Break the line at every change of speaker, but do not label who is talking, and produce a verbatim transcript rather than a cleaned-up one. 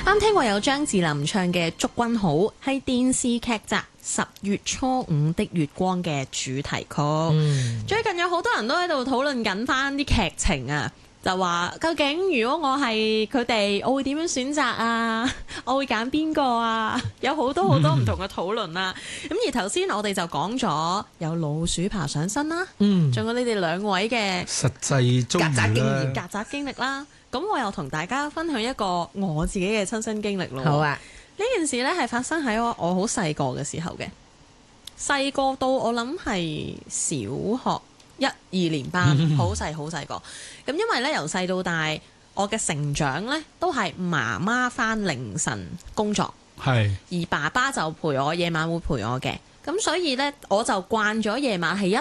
啱聽過有張智霖唱嘅《祝君好》，係電視劇集《十月初五的月光》嘅主題曲。嗯、最近有好多人都喺度討論緊翻啲劇情啊，就話究竟如果我係佢哋，我會點樣選擇啊？我會揀邊個啊？有好多好多唔同嘅討論啦。咁、嗯、而頭先我哋就講咗有老鼠爬上身啦，嗯，仲有你哋兩位嘅
實際遭遇
曱甴經驗、曱甴經歷啦。咁我又同大家分享一個我自己嘅親身經歷咯。
好啊，
呢件事呢係發生喺我我好細個嘅時候嘅，細個到我諗係小學一二年班，好細好細個。咁因為呢，由細到大，我嘅成長呢都係媽媽返凌晨工作，
係，
而爸爸就陪我夜晚會陪我嘅。咁所以呢，我就慣咗夜晚係一